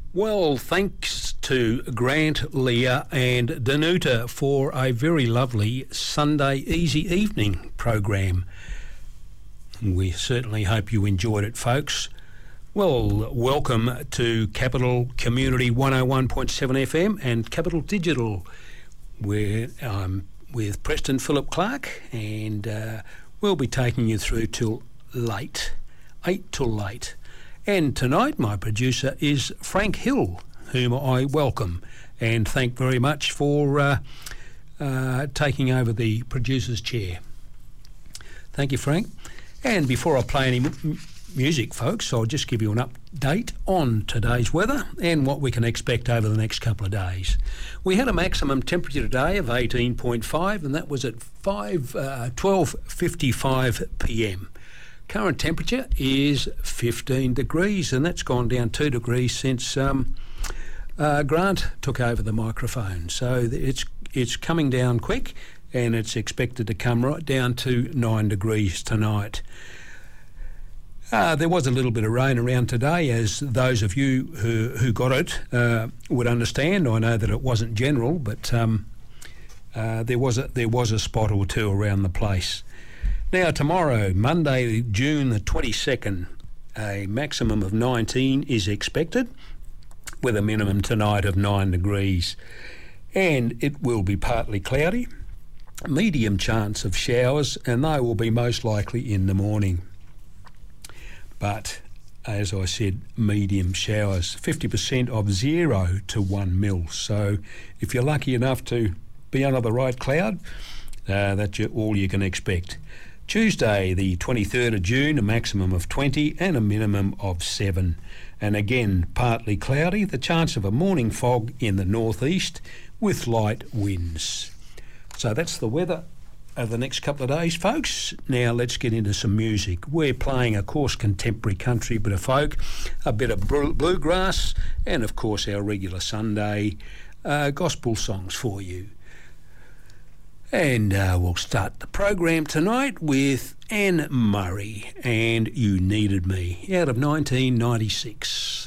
Well, thanks to Grant, Leah and Danuta for a very lovely Sunday Easy Evening program. We certainly hope you enjoyed it, folks. Well, welcome to Capital Community 101.7 FM and Capital Digital, where I'm with Preston Philip Clark, and we'll be taking you through till late, 8 till late. And tonight my producer is Frank Hill, whom I welcome and thank very much for taking over the producer's chair. Thank you, Frank. And before I play any music, folks, I'll just give you an update on today's weather and what we can expect over the next couple of days. We had a maximum temperature today of 18.5, and that was at 12:55 p.m. Current temperature is 15 degrees, and that's gone down 2 degrees since Grant took over the microphone. So it's coming down quick, and it's expected to come right down to 9 degrees tonight. There was a little bit of rain around today, as those of you who got it would understand. I know that it wasn't general, but there was a spot or two around the place. Now tomorrow, Monday, June the 22nd, a maximum of 19 is expected, with a minimum tonight of 9 degrees, and it will be partly cloudy. Medium chance of showers, and they will be most likely in the morning. But, as I said, medium showers, 50% of 0 to 1 mil. So if you're lucky enough to be under the right cloud, that's all you can expect. Tuesday, the 23rd of June, a maximum of 20 and a minimum of 7. And again, partly cloudy, the chance of a morning fog in the northeast with light winds. So that's the weather over the next couple of days, folks. Now let's get into some music. We're playing, of course, contemporary country, bit of folk, a bit of bluegrass, and of course our regular Sunday gospel songs for you. And we'll start the program tonight with Anne Murray and You Needed Me, out of 1996.